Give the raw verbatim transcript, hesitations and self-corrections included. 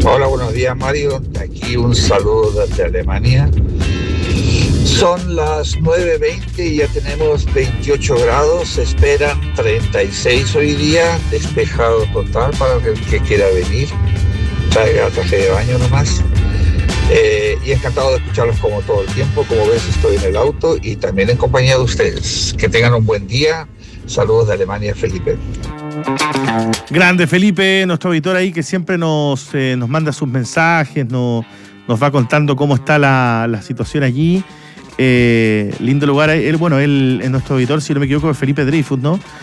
Hola, buenos días, Mario. Aquí un saludo desde Alemania. Son las nueve veinte y ya tenemos veintiocho grados. Se esperan treinta y seis hoy día. Despejado total para el que quiera venir. Traiga traje de baño nomás. Eh, y encantado de escucharlos como todo el tiempo. Como ves, estoy en el auto y también en compañía de ustedes. Que tengan un buen día. Saludos de Alemania, Felipe. Grande Felipe, nuestro auditor ahí que siempre nos, eh, nos manda sus mensajes, nos, nos va contando cómo está la, la situación allí. Eh, lindo lugar. Él, bueno, él es nuestro auditor, si no me equivoco, es Felipe Dreyfus, ¿no?